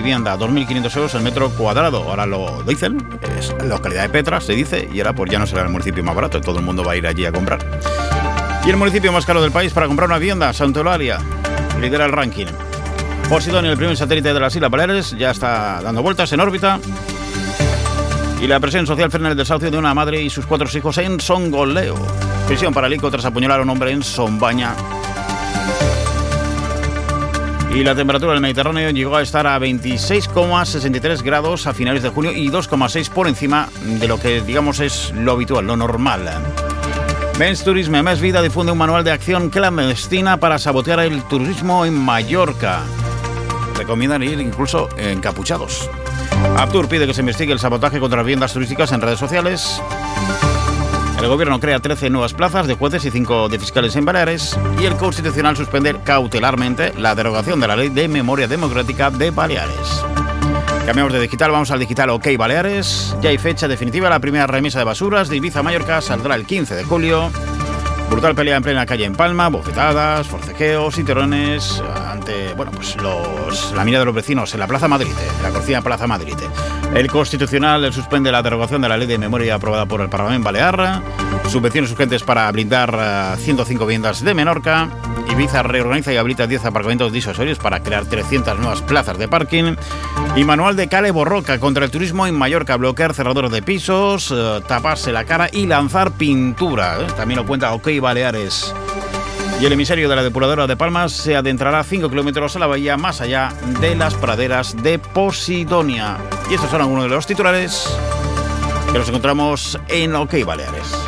vivienda, 2.500 euros el metro cuadrado. Ahora lo dicen, es localidad de Petra, se dice, y ahora pues ya no será el municipio más barato, todo el mundo va a ir allí a comprar. Y el municipio más caro del país para comprar una vivienda, Santa Eulalia, lidera el ranking. Posidonia, el primer satélite de las Islas Baleares, ya está dando vueltas en órbita. Y la presión social frena el desahucio de una madre y sus 4 hijos en Songoleo. Prisión para Lico tras apuñalar a un hombre en Sombaña. Y la temperatura del Mediterráneo llegó a estar a 26,63 grados a finales de junio y 2,6 por encima de lo que, digamos, es lo habitual, lo normal. Men's Turisme, Més Vida difunde un manual de acción clandestina para sabotear el turismo en Mallorca. Recomiendan ir incluso encapuchados. Aptur pide que se investigue el sabotaje contra las viviendas turísticas en redes sociales. El gobierno crea 13 nuevas plazas de jueces y 5 de fiscales en Baleares. Y el Constitucional suspende cautelarmente la derogación de la Ley de Memoria Democrática de Baleares. Cambiamos de digital, vamos al digital OK Baleares. Ya hay fecha definitiva, la primera remesa de basuras de Ibiza a Mallorca saldrá el 15 de julio. Brutal pelea en plena calle en Palma, bofetadas, forcejeos y tirones ante, bueno, pues la mina de los vecinos en la Plaza Madrid, en la conocida Plaza Madrid. El Constitucional suspende la derogación de la Ley de Memoria aprobada por el Parlamento Balear. Subvenciones urgentes para blindar 105 viviendas de Menorca. Ibiza reorganiza y habilita 10 aparcamientos disuasorios para crear 300 nuevas plazas de parking. Y manual de Cale Borroca contra el turismo en Mallorca. Bloquear cerradores de pisos, taparse la cara y lanzar pintura. También lo cuenta OK Baleares. Y el emisario de la depuradora de Palmas se adentrará 5 kilómetros a la bahía más allá de las praderas de Posidonia. Y estos son algunos de los titulares que los encontramos en OK Baleares.